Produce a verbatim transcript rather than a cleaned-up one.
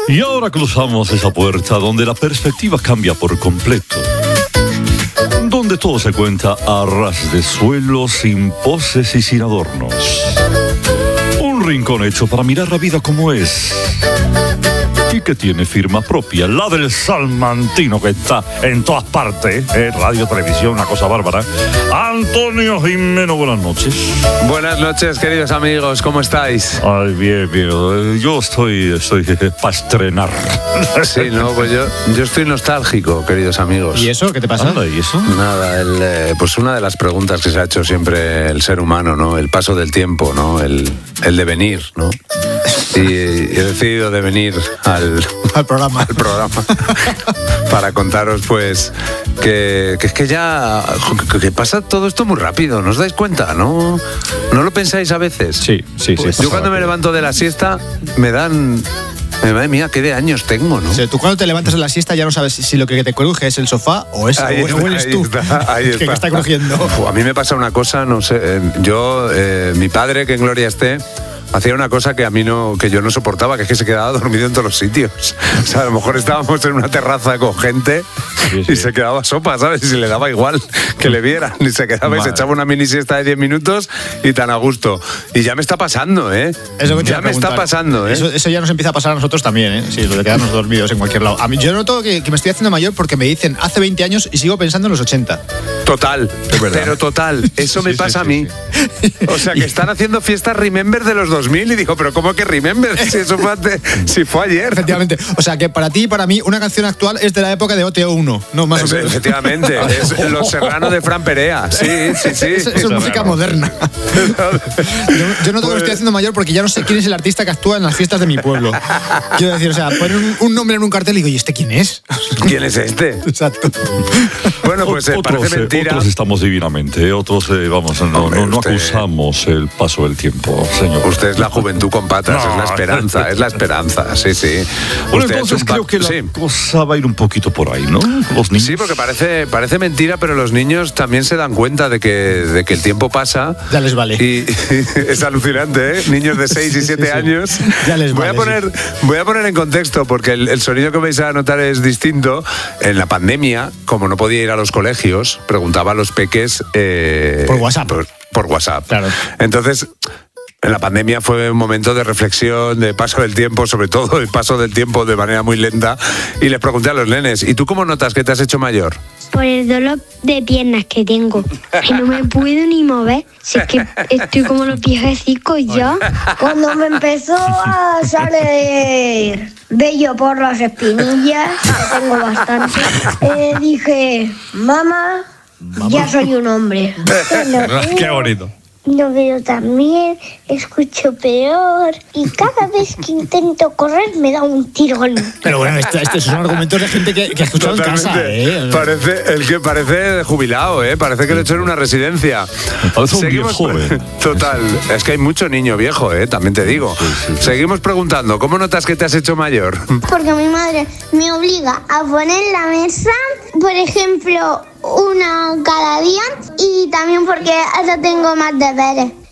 Y ahora cruzamos esa puerta donde la perspectiva cambia por completo. Donde todo se cuenta a ras de suelo, sin poses y sin adornos. Un rincón hecho para mirar la vida como es. Y que tiene firma propia, la del salmantino, que está en todas partes, ¿eh? Radio, televisión, una cosa bárbara. Antonio Jimeno, buenas noches. Buenas noches, queridos amigos, ¿cómo estáis? Ay, bien, bien. Yo estoy, estoy para estrenar. Sí, no, pues yo, yo estoy nostálgico, queridos amigos. ¿Y eso? ¿Qué te pasa? Anda, ¿y eso? Nada, el, eh, pues una de las preguntas que se ha hecho siempre el ser humano, ¿no? El paso del tiempo, ¿no? El, el devenir, ¿no? Y he decidido devenir al, al programa, al programa para contaros, pues, que, que es que ya que, que pasa todo esto muy rápido, ¿no os dais cuenta? ¿No, ¿No lo pensáis a veces? Sí, sí, pues sí. Yo cuando me levanto de la siesta me dan... Madre mía, qué de años tengo, ¿no? O sea, tú cuando te levantas de la siesta ya no sabes si lo que te cruje es el sofá o, es, ahí o, está, o eres ahí tú está, ahí que, está. que está crujiendo. A mí me pasa una cosa, no sé, eh, yo, eh, mi padre, que en gloria esté, hacía una cosa que a mí no, que yo no soportaba, que es que se quedaba dormido en todos los sitios. O sea, a lo mejor estábamos en una terraza con gente sí, sí. y se quedaba sopa, ¿sabes? Y le daba igual que le vieran. Y se quedaba Madre. y se echaba una mini siesta de diez minutos y tan a gusto. Y ya me está pasando, ¿eh? Eso que ya me está pasando, ¿eh? Eso, eso ya nos empieza a pasar a nosotros también, ¿eh? Sí, lo de quedarnos dormidos en cualquier lado. A mí, yo noto que, que me estoy haciendo mayor porque me dicen hace veinte años y sigo pensando en los ochenta. Total, pero total. Eso me sí, pasa sí, a mí. Sí. O sea, que están haciendo fiestas Remember de los dos mil y digo, pero ¿cómo que Remember? Si eso fue, antes, si fue ayer. Efectivamente. O sea, que para ti y para mí una canción actual es de la época de O T O uno, ¿no? Más o menos. Efectivamente. Es Los Serrano de Fran Perea. Sí, sí, sí. Eso, eso es música moderna. Yo, yo noto que me estoy haciendo mayor porque ya no sé quién es el artista que actúa en las fiestas de mi pueblo. Quiero decir, o sea, poner un, un nombre en un cartel y digo, ¿y este quién es? ¿Quién es este? Exacto. Bueno, pues eh, otros, parece mentira. Otros estamos divinamente, otros, eh, vamos, no, Hombre, no, no usted... acusamos el paso del tiempo, señor. Usted es la juventud con patas, no. es la esperanza, es la esperanza, sí, sí. Bueno, usted entonces creo que la sí. cosa va a ir un poquito por ahí, ¿no? Los niños. Sí, porque parece, parece mentira, pero los niños también se dan cuenta de que, de que el tiempo pasa. Ya les vale. Y, y es alucinante, ¿eh? Niños de seis y siete sí, sí. años. Ya les voy vale. A poner, sí. voy a poner en contexto, porque el, el sonido que vais a notar es distinto. En la pandemia, como no podía ir a los colegios, preguntaba a los peques... Eh, por WhatsApp. Por, por WhatsApp. Claro. Entonces... En la pandemia fue un momento de reflexión, de paso del tiempo, sobre todo el paso del tiempo de manera muy lenta. Y les pregunté a los nenes, ¿y tú cómo notas que te has hecho mayor? Por el dolor de piernas que tengo, que no me puedo ni mover. Si es que estoy como los viejecicos ya. Cuando me empezó a salir vello por las espinillas, que tengo bastante, eh, dije, mamá, mamá, ya soy un hombre. Qué bonito. No veo tan bien, escucho peor y cada vez que intento correr me da un tirón. Pero bueno, estos esto son argumentos de gente que, que ha escuchado Totalmente. en casa, ¿eh? Parece, el que parece jubilado, ¿eh? Parece que lo he hecho en una residencia. Parece un viejo joven. Total, es que hay mucho niño viejo, ¿eh? También te digo. Sí, sí, sí. Seguimos preguntando, ¿cómo notas que te has hecho mayor? Porque mi madre me obliga a poner la mesa, por ejemplo... una cada día y también porque ahora tengo más deberes.